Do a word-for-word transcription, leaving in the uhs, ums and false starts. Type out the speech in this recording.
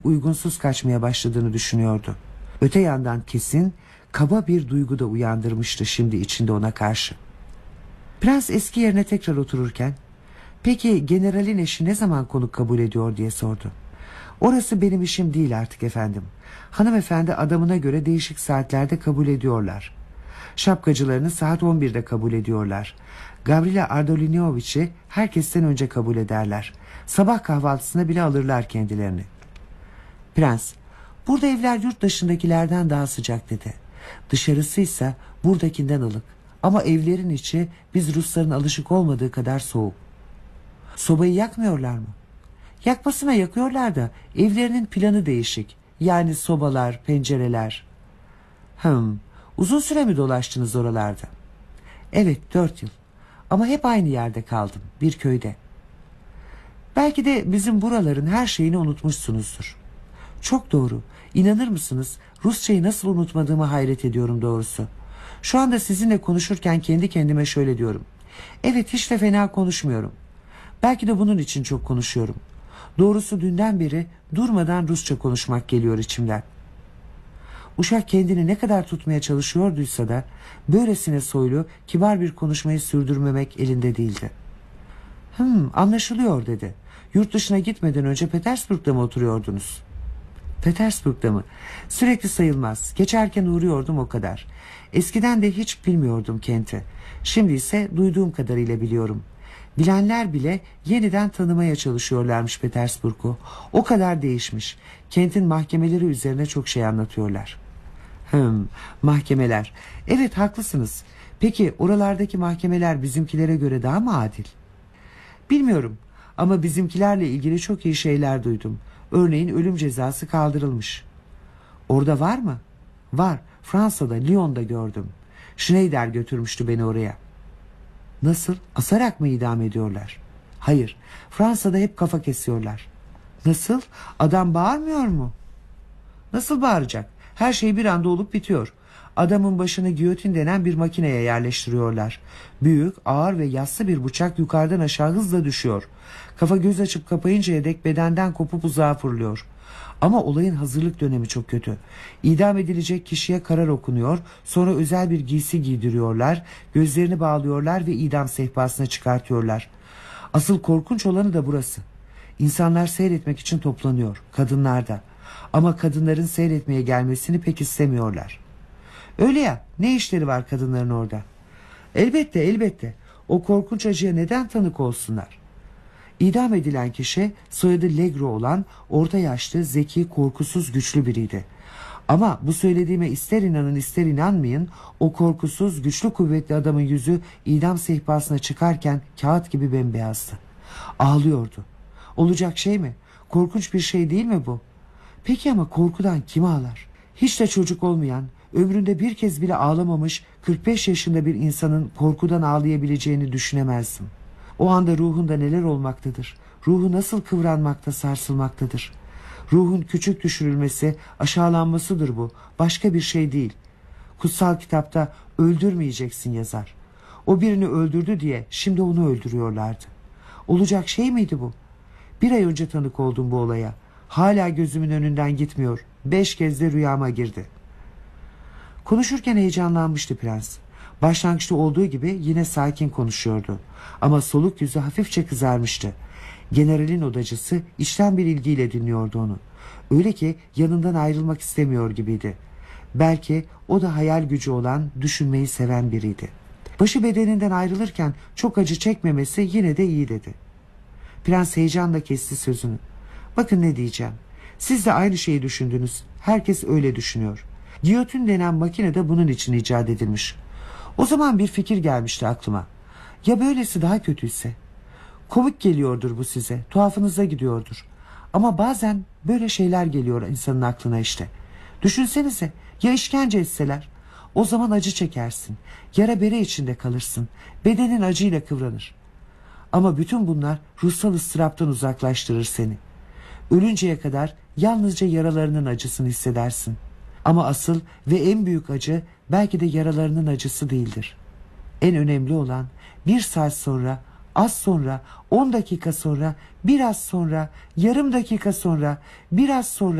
uygunsuz kaçmaya başladığını düşünüyordu. Öte yandan kesin kaba bir duygu da uyandırmıştı şimdi içinde ona karşı. Prens eski yerine tekrar otururken, "Peki generalin eşi ne zaman konuk kabul ediyor?" diye sordu. "Orası benim işim değil artık efendim. Hanımefendi adamına göre değişik saatlerde kabul ediyorlar. Şapkacılarını saat on birde kabul ediyorlar. Gavrila Ardolinoviç'i herkesten önce kabul ederler. Sabah kahvaltısına bile alırlar kendilerini." Prens, "Burada evler yurt dışındakilerden daha sıcak," dedi. "Dışarısıysa buradakinden ılık. Ama evlerin içi biz Rusların alışık olmadığı kadar soğuk." "Sobayı yakmıyorlar mı?" "Yakmasına yakıyorlar da evlerinin planı değişik. Yani sobalar, pencereler." "Hım, uzun süre mi dolaştınız oralarda?" "Evet, dört yıl. Ama hep aynı yerde kaldım, bir köyde." "Belki de bizim buraların her şeyini unutmuşsunuzdur." "Çok doğru. İnanır mısınız, Rusçayı nasıl unutmadığımı hayret ediyorum doğrusu. Şu anda sizinle konuşurken kendi kendime şöyle diyorum: evet, hiç de fena konuşmuyorum. Belki de bunun için çok konuşuyorum. Doğrusu dünden beri durmadan Rusça konuşmak geliyor içimden." Uşak kendini ne kadar tutmaya çalışıyorduysa da böylesine soylu, kibar bir konuşmayı sürdürmemek elinde değildi. "Hım, anlaşılıyor," dedi. "Yurt dışına gitmeden önce Petersburg'da mı oturuyordunuz?" "Petersburg'da mı? Sürekli sayılmaz. Geçerken uğruyordum, o kadar. Eskiden de hiç bilmiyordum kenti. Şimdi ise duyduğum kadarıyla biliyorum. Bilenler bile yeniden tanımaya çalışıyorlarmış Petersburg'u. O kadar değişmiş. Kentin mahkemeleri üzerine çok şey anlatıyorlar." "Hım, mahkemeler. Evet, haklısınız. Peki oralardaki mahkemeler bizimkilere göre daha mı adil?" "Bilmiyorum ama bizimkilerle ilgili çok iyi şeyler duydum. Örneğin ölüm cezası kaldırılmış." "Orada var mı?" "Var. Fransa'da, Lyon'da gördüm. Schneider götürmüştü beni oraya." "Nasıl? Asarak mı idam ediyorlar?" "Hayır. Fransa'da hep kafa kesiyorlar." "Nasıl? Adam bağırmıyor mu?" "Nasıl bağıracak? Her şey bir anda olup bitiyor. Adamın başını giyotin denen bir makineye yerleştiriyorlar. Büyük, ağır ve yassı bir bıçak yukarıdan aşağı hızla düşüyor. Kafa göz açıp kapayıncaya dek bedenden kopup uzağa fırlıyor. Ama olayın hazırlık dönemi çok kötü. İdam edilecek kişiye karar okunuyor, sonra özel bir giysi giydiriyorlar, gözlerini bağlıyorlar ve idam sehpasına çıkartıyorlar. Asıl korkunç olanı da burası. İnsanlar seyretmek için toplanıyor, kadınlar da. Ama kadınların seyretmeye gelmesini pek istemiyorlar." "Öyle ya, ne işleri var kadınların orada?" "Elbette, elbette. O korkunç acıya neden tanık olsunlar?" İdam edilen kişi soyadı Legro olan orta yaşlı, zeki, korkusuz, güçlü biriydi. Ama bu söylediğime ister inanın ister inanmayın, o korkusuz, güçlü, kuvvetli adamın yüzü idam sehpasına çıkarken kağıt gibi bembeyazdı. Ağlıyordu. Olacak şey mi? Korkunç bir şey değil mi bu? Peki ama korkudan kim ağlar? Hiç de çocuk olmayan, ömründe bir kez bile ağlamamış kırk beş yaşında bir insanın korkudan ağlayabileceğini düşünemezdim. O anda ruhunda neler olmaktadır? Ruhu nasıl kıvranmakta, sarsılmaktadır? Ruhun küçük düşürülmesi, aşağılanmasıdır bu. Başka bir şey değil. Kutsal kitapta öldürmeyeceksin yazar. O birini öldürdü diye şimdi onu öldürüyorlardı. Olacak şey miydi bu? Bir ay önce tanık oldum bu olaya. Hala gözümün önünden gitmiyor. Beş kez de rüyama girdi." Konuşurken heyecanlanmıştı prens. Başlangıçta olduğu gibi yine sakin konuşuyordu. Ama soluk yüzü hafifçe kızarmıştı. Generalin odacısı içten bir ilgiyle dinliyordu onu. Öyle ki yanından ayrılmak istemiyor gibiydi. Belki o da hayal gücü olan, düşünmeyi seven biriydi. Başı bedeninden ayrılırken çok acı çekmemesi yine de iyi dedi. Prens heyecanla kesti sözünü. "Bakın ne diyeceğim. Siz de aynı şeyi düşündünüz. Herkes öyle düşünüyor. Giyotin denen makine de bunun için icat edilmiş. O zaman bir fikir gelmişti aklıma. Ya böylesi daha kötüyse? Komik geliyordur bu size, tuhafınıza gidiyordur. Ama bazen böyle şeyler geliyor insanın aklına işte. Düşünsenize, ya işkence etseler? O zaman acı çekersin. Yara bere içinde kalırsın. Bedenin acıyla kıvranır. Ama bütün bunlar ruhsal ıstıraptan uzaklaştırır seni. Ölünceye kadar yalnızca yaralarının acısını hissedersin. Ama asıl ve en büyük acı belki de yaralarının acısı değildir. En önemli olan bir saat sonra Az sonra, on dakika sonra, biraz sonra, yarım dakika sonra, biraz sonra